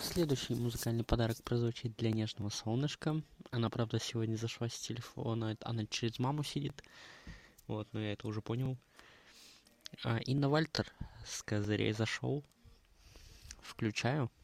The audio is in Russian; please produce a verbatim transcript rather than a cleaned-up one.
Следующий музыкальный подарок прозвучит для нежного солнышка. Она, правда, сегодня зашла с телефона, она через маму сидит. Вот, но я это уже понял. А, Инна Вальтер с козырей зашел. Включаю.